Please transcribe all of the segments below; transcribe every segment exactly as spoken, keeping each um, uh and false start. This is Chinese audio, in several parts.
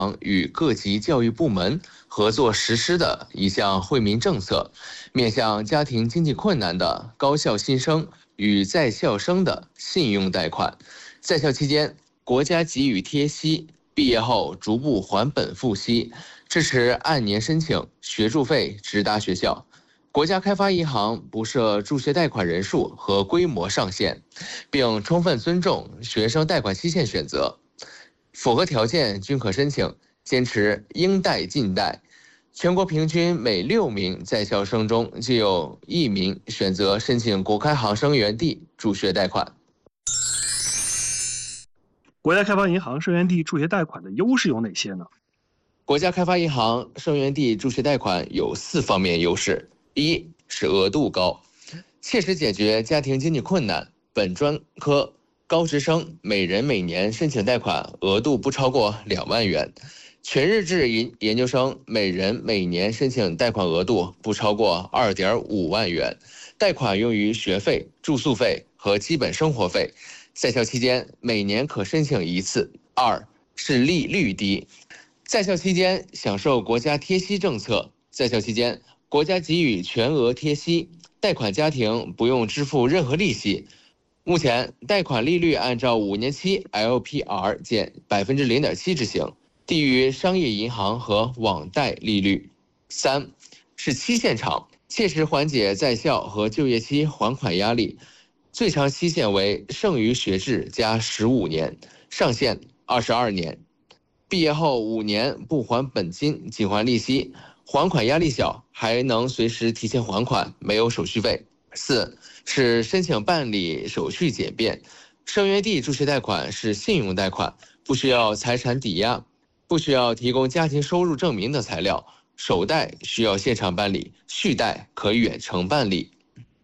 与各级教育部门合作实施的一项惠民政策，面向家庭经济困难的高校新生与在校生的信用贷款。在校期间，国家给予贴息，毕业后逐步还本付息，支持按年申请学助费直达学校。国家开发银行不设助学贷款人数和规模上限，并充分尊重学生贷款期限选择，符合条件均可申请，坚持应贷尽贷。全国平均每六名在校生中就有一名选择申请国开行生源地助学贷款。 国家开发银行生源地助学贷款的优势有哪些呢？ 国家开发银行生源地助学贷款有四方面优势。一是额度高，切实解决家庭经济困难。本专科高职生每人每年申请贷款额度不超过两万元，全日制研研究生每人每年申请贷款额度不超过二点五万元，贷款用于学费、住宿费和基本生活费。在校期间每年可申请一次。二是利率低，在校期间享受国家贴息政策，在校期间国家给予全额贴息，贷款家庭不用支付任何利息。目前贷款利率按照五年期 L P R 减百分之零点七执行，低于商业银行和网贷利率。三是期限长，切实缓解在校和就业期还款压力，最长期限为剩余学制加十五年，上限二十二年。毕业后五年不还本金，仅还利息，还款压力小，还能随时提前还款，没有手续费。四是申请办理手续简便，生源地助学贷款是信用贷款，不需要财产抵押，不需要提供家庭收入证明的材料，首贷需要现场办理，续贷可远程办理。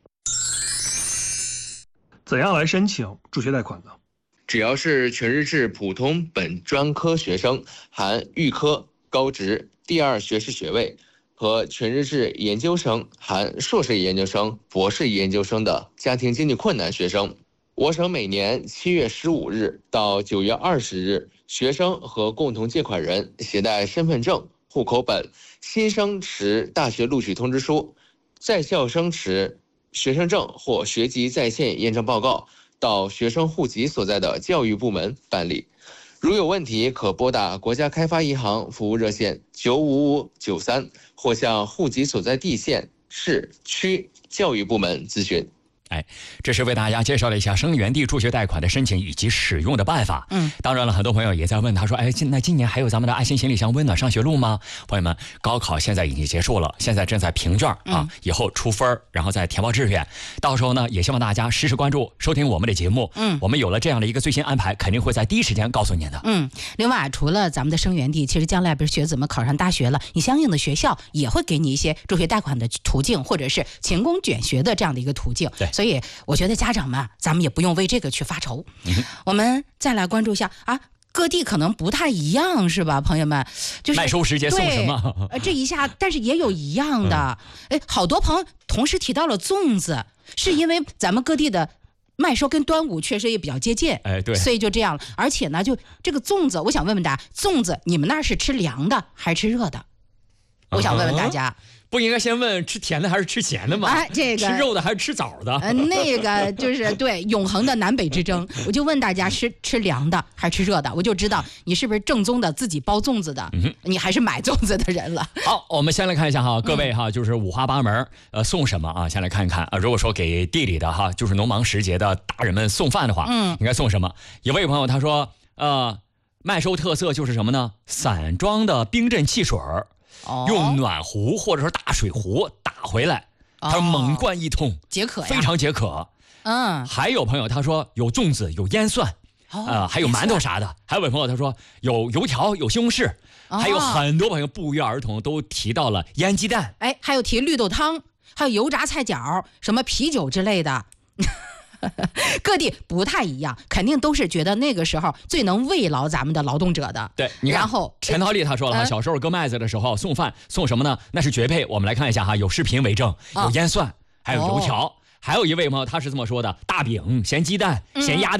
怎样来申请助学贷款呢？ 只要是全日制普通本专科学生，含预科、高职、第二学士学位和全日制研究生，含硕士研究生、博士研究生的家庭经济困难学生，我省每年七月十五日到九月二十日，学生和共同借款人携带身份证、户口本、新生持大学录取通知书、在校生持学生证或学籍在线验证报告，到学生户籍所在的教育部门办理。如有问题，可拨打国家开发银行服务热线九五五九三，或向户籍所在地县、市、区教育部门咨询。 哎，这是为大家介绍了一下生源地助学贷款的申请以及使用的办法。嗯，当然了，很多朋友也在问他说，哎，那今年还有咱们的爱心行李箱温暖上学路吗？朋友们，高考现在已经结束了，现在正在评卷啊，嗯、以后出分，然后再填报志愿。到时候呢，也希望大家时时关注收听我们的节目。嗯，我们有了这样的一个最新安排，肯定会在第一时间告诉您的。 嗯，另外除了咱们的生源地，其实将来比如学子们考上大学了，你相应的学校也会给你一些助学贷款的途径，或者是勤工俭学的这样的一个途径。 对， 所以我觉得家长们咱们也不用为这个去发愁。嗯、我们再来关注一下啊，各地可能不太一样是吧，朋友们？就是麦收时节送什么？ 呃，这一下，但是也有一样的。哎、嗯，好多朋友同时提到了粽子，是因为咱们各地的麦收跟端午确实也比较接近， 哎，对， 所以就这样了。而且呢，就这个粽子，我想问问大家，粽子你们那儿是吃凉的还是吃热的？我想问问大家。啊， 不应该先问吃甜的还是吃咸的吗？ 哎，这个吃肉的还是吃枣的？ 呃，那个就是对永恒的南北之争。我就问大家，吃吃凉的还是吃热的？我就知道你是不是正宗的自己包粽子的，嗯、你还是买粽子的人了。 好，我们先来看一下哈，各位哈，就是五花八门，呃，送什么啊？先来看一看啊。如果说给地里的哈，就是农忙时节的大人们送饭的话，嗯，应该送什么？有位朋友他说，呃，麦收特色就是什么呢？散装的冰镇汽水儿。用暖壶或者说大水壶打回来，他猛灌一通， 解渴呀， 非常解渴。嗯，还有朋友他说有粽子，有腌蒜，啊、哦呃，还有馒头啥的。还有位朋友他说有油条，有西红柿，哦、还有很多朋友不约而同都提到了腌鸡蛋， 哎，还有提绿豆汤，还有油炸菜饺，什么啤酒之类的。各地不太一样，肯定都是觉得那个时候最能慰劳咱们的劳动者的。 对，你看，然后陈涛丽他说了哈，小时候割麦子的时候送饭送什么呢？那是绝配。我们来看一下哈，有视频为证，有腌蒜，还有油条，哦、还有一位朋友他是这么说的：大饼、咸鸡蛋、咸鸭蛋。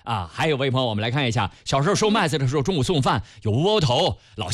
啊。还有位朋友，我们来看一下，小时候收麦子的时候，中午送饭有窝窝头，老